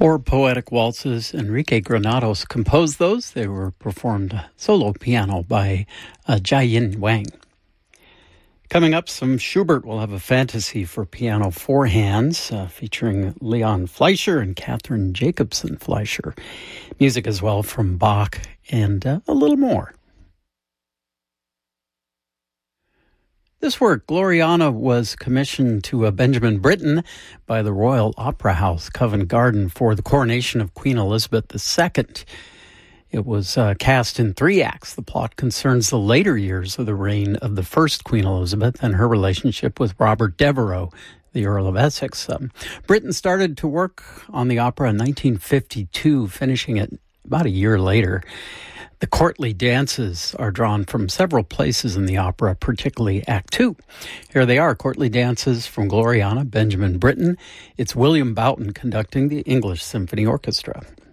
Four poetic waltzes. Enrique Granados composed those. They were performed solo piano by Jiayin Wang. Coming up, some Schubert. Will have a fantasy for piano four hands featuring Leon Fleischer and Catherine Jacobson Fleischer. Music as well from Bach and a little more. This work, Gloriana, was commissioned to Benjamin Britten by the Royal Opera House, Covent Garden, for the coronation of Queen Elizabeth II. It was cast in 3 acts. The plot concerns the later years of the reign of the first Queen Elizabeth and her relationship with Robert Devereux, the Earl of Essex. Britten started to work on the opera in 1952, finishing it about a year later. The courtly dances are drawn from several places in the opera, particularly Act 2. Here they are, courtly dances from Gloriana, Benjamin Britten. It's William Boughton conducting the English Symphony Orchestra.